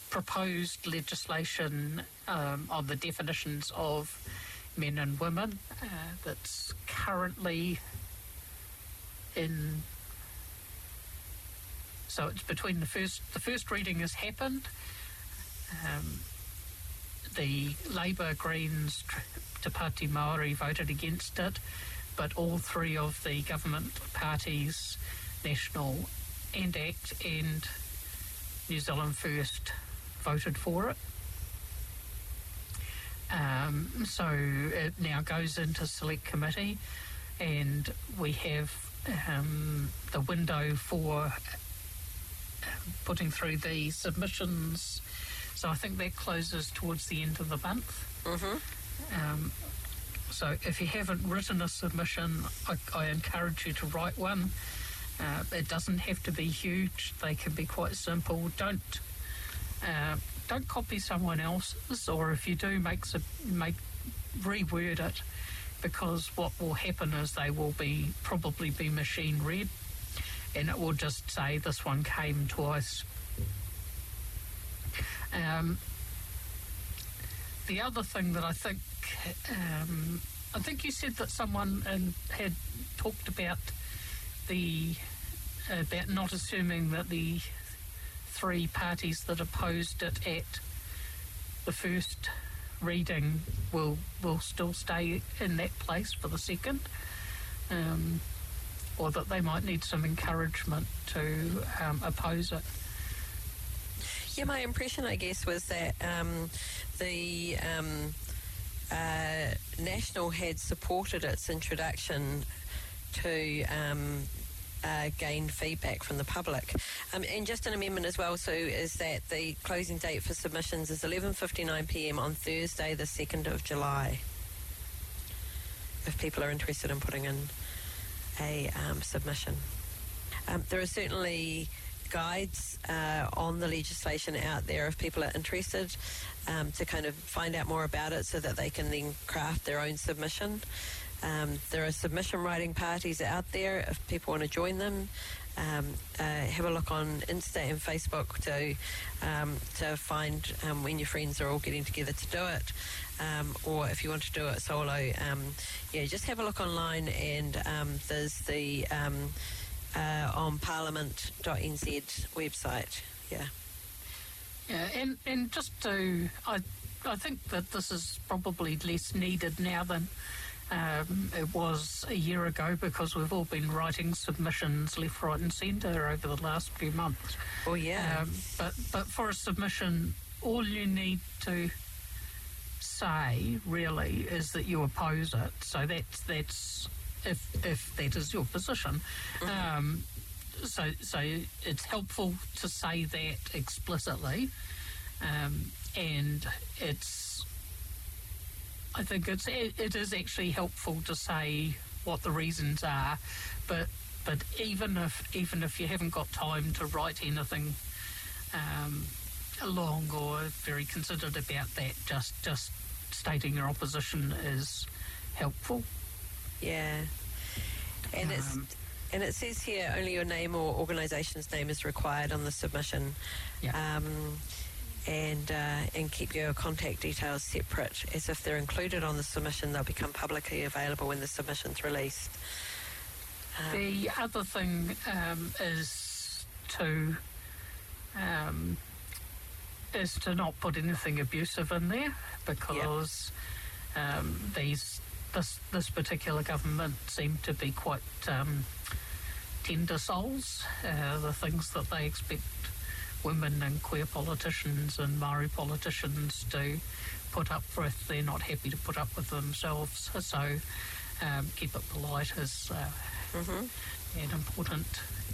proposed legislation on the definitions of men and women that's currently in. So it's between the first reading has happened. The Labour, Greens, Te Pāti Māori voted against it, but all three of the government parties, National and ACT and New Zealand First, voted for it. So it now goes into select committee, and we have the window for putting through the submissions. So I think that closes towards the end of the month. So if you haven't written a submission, I encourage you to write one. It doesn't have to be huge. They can be quite simple. Don't copy someone else's, or if you do, reword it, because what will happen is they will probably be machine read, and it will just say this one came twice. The other thing that I think you said that someone had talked about about not assuming that the three parties that opposed it at the first reading will still stay in that place for the second, or that they might need some encouragement to oppose it. Yeah, my impression, I guess, was that the National had supported its introduction to gain feedback from the public. And just an amendment as well, so is that the closing date for submissions is 11:59 p.m. on Thursday, the 2nd of July, if people are interested in putting in a submission. There are certainly guides on the legislation out there if people are interested to kind of find out more about it so that they can then craft their own submission. There are submission writing parties out there if people want to join them. Have a look on Insta and Facebook to find when your friends are all getting together to do it, or if you want to do it solo, just have a look online, and there's the on parliament.nz website. And just to, I think that this is probably less needed now than it was a year ago, because we've all been writing submissions left, right and centre over the last few months. Oh, yeah. But for a submission, all you need to say, really, is that you oppose it. So that's if that is your position. So it's helpful to say that explicitly, and I think it is actually helpful to say what the reasons are, but even if you haven't got time to write anything long or very considered about that, just stating your opposition is helpful. Yeah, and it says here only your name or organisation's name is required on the submission. Yeah. And keep your contact details separate, as if they're included on the submission, they'll become publicly available when the submission's released. The other thing is to not put anything abusive in there, because this particular government seem to be quite tender souls. The things that they expect women and queer politicians and Maori politicians to put up with, they're not happy to put up with themselves. So keep it polite is an important